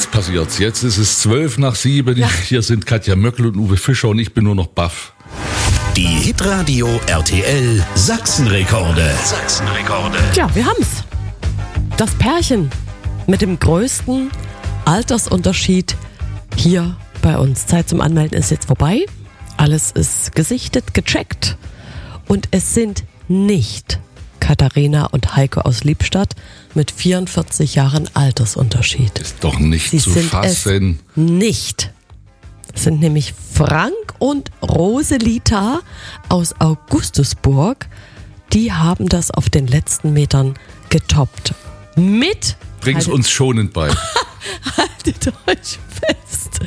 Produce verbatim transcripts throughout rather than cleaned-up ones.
Jetzt passiert's. Jetzt ist es zwölf nach sieben. Ja. Hier sind Katja Möckel und Uwe Fischer und ich bin nur noch baff. Die Hitradio R T L Sachsenrekorde. Sachsenrekorde. Tja, wir haben's. Das Pärchen mit dem größten Altersunterschied hier bei uns. Zeit zum Anmelden ist jetzt vorbei. Alles ist gesichtet, gecheckt. Und es sind nicht Katharina und Heiko aus Lippstadt mit vierundvierzig Jahren Altersunterschied. Ist doch nicht Sie zu sind fassen. Es nicht. Es sind nämlich Frank und Roselita aus Augustusburg. Die haben das auf den letzten Metern getoppt. Mit, Bring's uns schonend bei. haltet euch fest,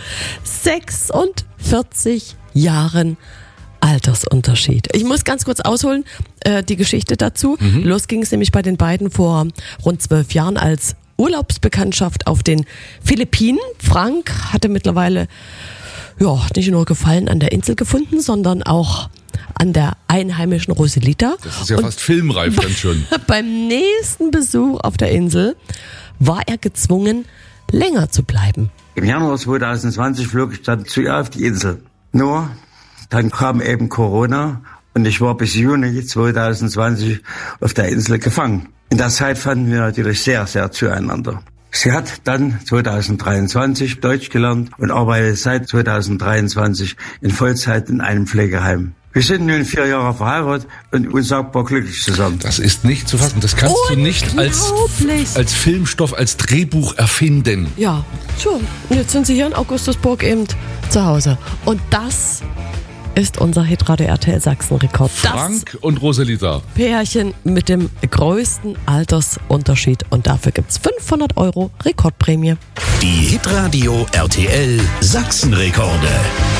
sechsundvierzig Jahren Altersunterschied. Ich muss ganz kurz ausholen, äh, die Geschichte dazu. Mhm. Los ging es nämlich bei den beiden vor rund zwölf Jahren als Urlaubsbekanntschaft auf den Philippinen. Frank hatte mittlerweile ja, nicht nur Gefallen an der Insel gefunden, sondern auch an der einheimischen Roselita. Das ist ja Und fast filmreif dann schon. Beim nächsten Besuch auf der Insel war er gezwungen, länger zu bleiben. Im Januar zwanzig zwanzig flog ich dann zu ihr auf die Insel. Nur, dann kam eben Corona und ich war bis Juni zwanzig zwanzig auf der Insel gefangen. In der Zeit fanden wir natürlich sehr, sehr zueinander. Sie hat dann zwanzig dreiundzwanzig Deutsch gelernt und arbeitet seit zwanzig dreiundzwanzig in Vollzeit in einem Pflegeheim. Wir sind nun vier Jahre verheiratet und unsagbar glücklich zusammen. Das ist nicht zu fassen. Das kannst du nicht als, als Filmstoff, als Drehbuch erfinden. Ja, schon. Und jetzt sind sie hier in Augustusburg eben zu Hause. Und das ist unser Hitradio R T L Sachsen-Rekord. Frank und Roselita. Pärchen mit dem größten Altersunterschied. Und dafür gibt's fünfhundert Euro Rekordprämie. Die Hitradio R T L Sachsenrekorde.